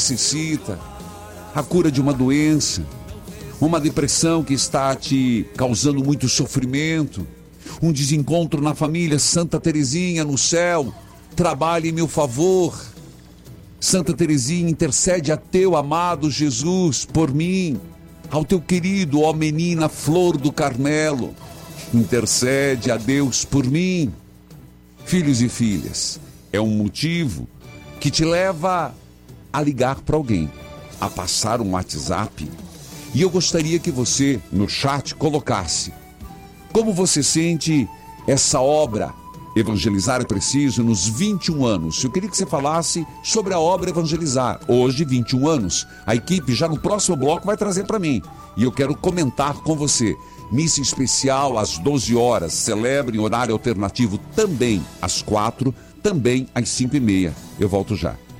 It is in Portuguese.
necessita, a cura de uma doença, uma depressão que está te causando muito sofrimento, um desencontro na família. Santa Teresinha no céu, trabalhe em meu favor. Santa Teresinha, intercede a teu amado Jesus por mim, ao teu querido, ó menina Flor do Carmelo, intercede a Deus por mim. Filhos e filhas, é um motivo que te leva a ligar para alguém, a passar um WhatsApp. E eu gostaria que você, no chat, colocasse como você sente essa obra Evangelizar é Preciso nos 21 anos. Eu queria que você falasse sobre a obra Evangelizar. Hoje, 21 anos. A equipe já no próximo bloco vai trazer para mim. E eu quero comentar com você. Missa especial às 12 horas. Celebre em horário alternativo também às 4, também às 5h30. Eu volto já.